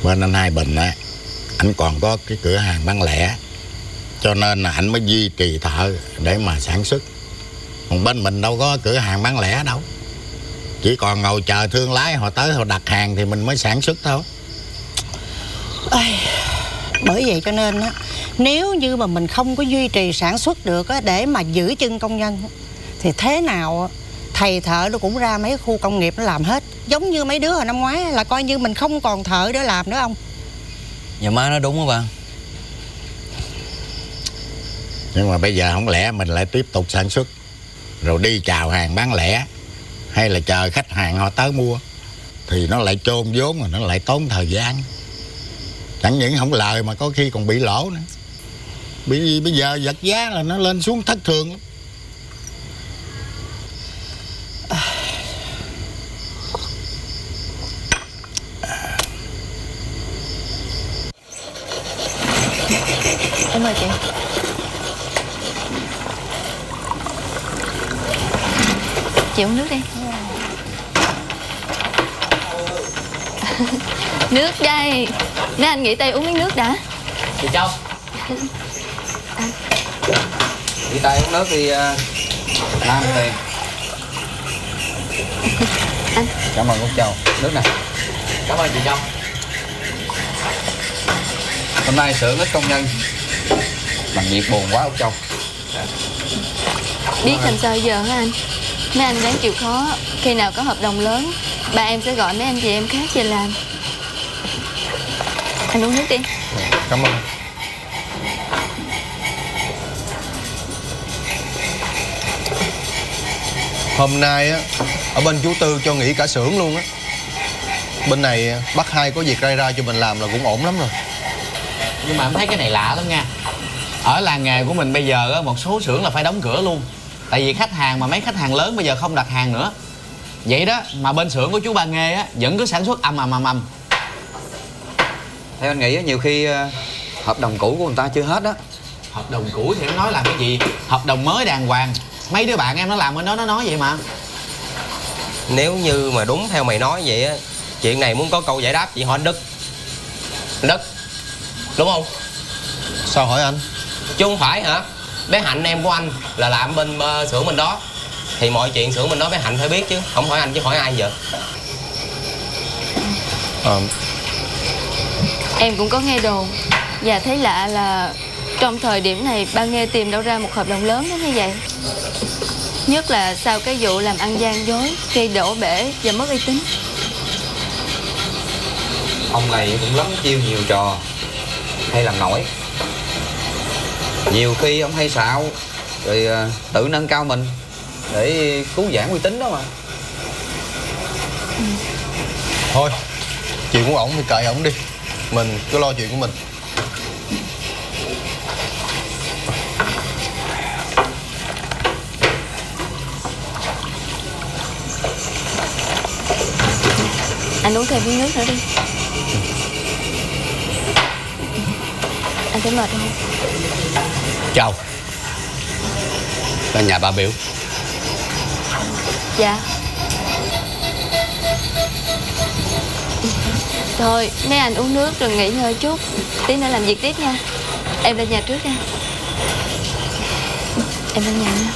Bên anh Hai Bình á, anh còn có cái cửa hàng bán lẻ, cho nên là anh mới duy trì thợ để mà sản xuất. Còn bên mình đâu có cửa hàng bán lẻ đâu, chỉ còn ngồi chờ thương lái họ tới họ đặt hàng thì mình mới sản xuất thôi. Bởi vậy cho nên á, nếu như mà mình không có duy trì sản xuất được á, để mà giữ chân công nhân thì thế nào thầy thợ nó cũng ra mấy khu công nghiệp nó làm hết. Giống như mấy đứa hồi năm ngoái là coi như mình không còn thợ để làm nữa ông. Nhà má nói đúng á ba. Nhưng mà bây giờ không lẽ mình lại tiếp tục sản xuất rồi đi chào hàng bán lẻ, hay là chờ khách hàng họ tới mua, thì nó lại chôn vốn rồi nó lại tốn thời gian. Chẳng những không lời mà có khi còn bị lỗ nữa. Bởi bây giờ vật giá là nó lên xuống thất thường lắm. Em mời chị. Chị uống nước đi. Nước đây. Mấy anh nghỉ tay uống miếng nước đã. Chị Châu. Nghỉ tay uống nước thì làm tiền. Anh. Cảm ơn Út Châu. Nước nè. Cảm ơn chị Châu. Hôm nay xưởng ít công nhân, làm việc buồn quá Út Châu. Biết làm sao giờ hả anh? Mấy anh ráng chịu khó. Khi nào có hợp đồng lớn, ba em sẽ gọi mấy anh chị em khác về làm. Anh uống nước đi. Cảm ơn. Hôm nay á, ở bên chú Tư cho nghỉ cả xưởng luôn á. Bên này bác Hai có việc ra cho mình làm là cũng ổn lắm rồi. Nhưng mà em thấy cái này lạ lắm nha. Ở làng nghề của mình bây giờ á, một số xưởng là phải đóng cửa luôn. Tại vì khách hàng mà mấy khách hàng lớn bây giờ không đặt hàng nữa. Vậy đó mà bên xưởng của chú Ba Nghê á vẫn cứ sản xuất ầm. Theo anh nghĩ nhiều khi hợp đồng cũ của người ta chưa hết á. Hợp đồng cũ thì nó nói làm cái gì? Hợp đồng mới đàng hoàng. Mấy đứa bạn em nó làm bên đó nó nói vậy mà. Nếu như mà đúng theo mày nói vậy á, chuyện này muốn có câu giải đáp chị hỏi anh Đức. Anh Đức, đúng không? Sao hỏi anh? Chứ không phải hả? Bé Hạnh em của anh là làm bên xưởng bên đó, thì mọi chuyện xưởng bên đó bé Hạnh phải biết chứ. Không hỏi anh chứ hỏi ai giờ? Em cũng có nghe đồn và thấy lạ là trong thời điểm này Ba Nghê tìm đâu ra một hợp đồng lớn đến như vậy. Nhất là sau cái vụ làm ăn gian dối, gây đổ bể và mất uy tín. Ông này cũng lắm chiêu nhiều trò, hay làm nổi. Nhiều khi ông hay xạo rồi tự nâng cao mình để cứu vãn uy tín đó mà. Thôi, chuyện của ổng thì kệ ổng đi, mình cứ lo chuyện của mình. Anh uống thêm miếng nước nữa đi. Anh thấy mệt không? Chào. Là nhà bà Biểu. Dạ. Thôi mấy anh uống nước rồi nghỉ ngơi chút, tí nữa làm việc tiếp nha. Em lên nhà trước nha. Em lên nhà nha.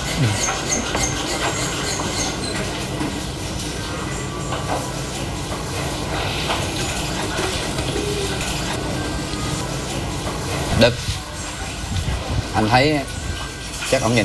Đức, anh thấy chắc ổng nhìn